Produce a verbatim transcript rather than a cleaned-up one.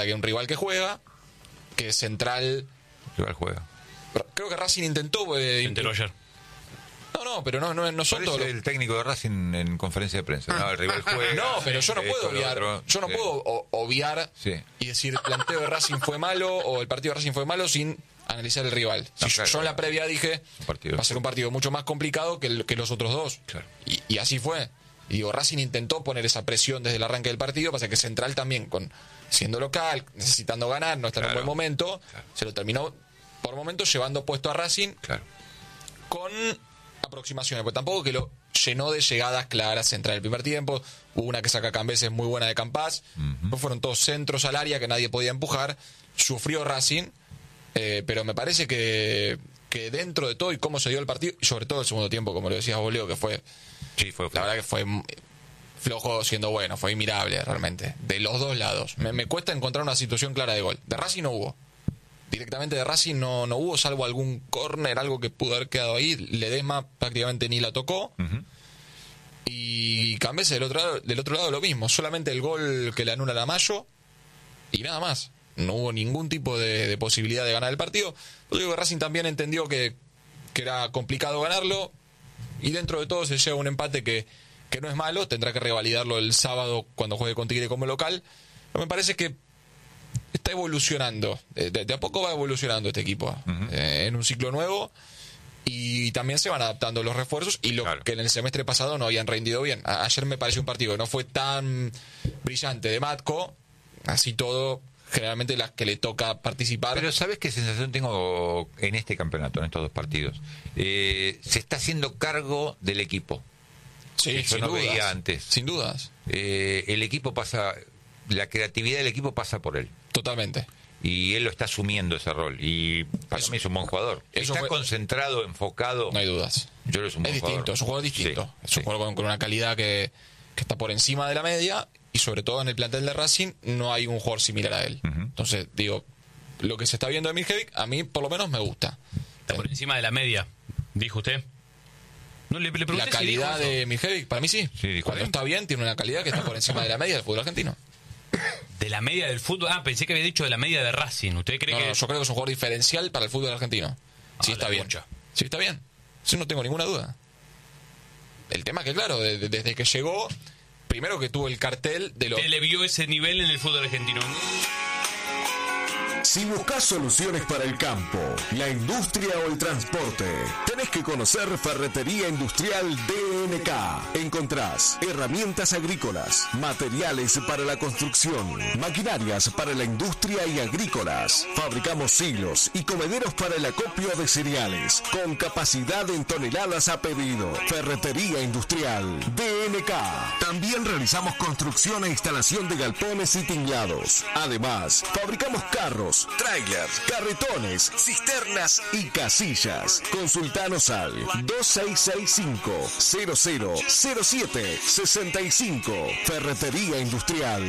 que hay un rival que juega, que Central... Rival juega. Creo que Racing intentó... Eh, Se enteró ayer. No, no, pero no, no, no son Parece todos... el técnico de Racing en conferencia de prensa. No, el rival juega. No, pero yo no esto, puedo lo obviar, otro. yo no Sí. puedo o- obviar Sí. y decir el planteo de Racing fue malo o el partido de Racing fue malo sin analizar el rival. Si No, yo- claro. yo en la previa dije Un partido. va a ser un partido mucho más complicado que, el- que los otros dos. Claro. Y, y así fue. Y digo, Racing intentó poner esa presión desde el arranque del partido, pasa que Central también, con siendo local, necesitando ganar, no está en un Claro. buen momento, Claro. se lo terminó por momentos llevando puesto a Racing Claro. con aproximaciones, porque tampoco que lo llenó de llegadas claras Central el primer tiempo. Hubo una que saca Cambeses muy buena de Campás. Uh-huh. Fueron todos centros al área que nadie podía empujar. Sufrió Racing, eh, pero me parece que, que dentro de todo y cómo se dio el partido, y sobre todo el segundo tiempo, como lo decías vos, Leo, que fue, Sí, fue. la verdad que fue flojo siendo bueno, fue admirable realmente, de los dos lados. Me, me cuesta encontrar una situación clara de gol. De Racing no hubo. Directamente de Racing no, no hubo, salvo algún córner, algo que pudo haber quedado ahí. Ledesma prácticamente ni la tocó. Uh-huh. Y Cambeses del otro lado, del otro lado lo mismo. Solamente el gol que le anula a Mayo y nada más. No hubo ningún tipo de, de posibilidad de ganar el partido. Yo digo que Racing también entendió que, que era complicado ganarlo. Y dentro de todo se lleva un empate que, que no es malo. Tendrá que revalidarlo el sábado cuando juegue con Tigre como local. Pero me parece que está evolucionando, de, de a poco va evolucionando este equipo, uh-huh. eh, en un ciclo nuevo, y también se van adaptando los refuerzos y lo claro. que en el semestre pasado no habían rendido bien. A, ayer me pareció un partido que no fue tan brillante de Matco, así todo, generalmente las que le toca participar. Pero ¿sabes qué sensación tengo en este campeonato, en estos dos partidos? Eh, se está haciendo cargo del equipo. Sí, Eso sin no dudas, veía antes. Sin dudas. Eh, el equipo pasa, la creatividad del equipo pasa por él. Totalmente. Y él lo está asumiendo ese rol. Y para eso, mí es un buen jugador. Está fue... concentrado, enfocado. No hay dudas. Yo creo que es un buen es jugador. distinto, es un jugador distinto. Sí, es un sí. jugador con, con una calidad que, que está por encima de la media. Y sobre todo en el plantel de Racing no hay un jugador similar a él. Uh-huh. Entonces, digo, lo que se está viendo de Miljevic, a mí por lo menos me gusta. Está por encima de la media, dijo usted. No, le, le la calidad si de Miljevic, para mí sí. sí Cuando bien. está bien, tiene una calidad que está por encima de la media del fútbol argentino. De la media del fútbol. Ah, pensé que había dicho de la media de Racing. ¿Usted cree no, que.? No, yo creo que es un jugador diferencial para el fútbol argentino. Ah, sí, está bien. Mucha. Sí, está bien. Eso no tengo ninguna duda. El tema es que, claro, de, de, desde que llegó, primero que tuvo el cartel de los. ¿Usted le vio ese nivel en el fútbol argentino? Si buscas soluciones para el campo, la industria o el transporte, tenés que conocer Ferretería Industrial D N K. Encontrás herramientas agrícolas, materiales para la construcción, maquinarias para la industria y agrícolas. Fabricamos silos y comederos para el acopio de cereales, con capacidad en toneladas a pedido. Ferretería Industrial D N K. También realizamos construcción e instalación de galpones y tinglados. Además, fabricamos carros, trailers, carretones, cisternas y casillas. Consultanos al dos seis seis cinco, cero cero cero siete seis cinco. Ferretería Industrial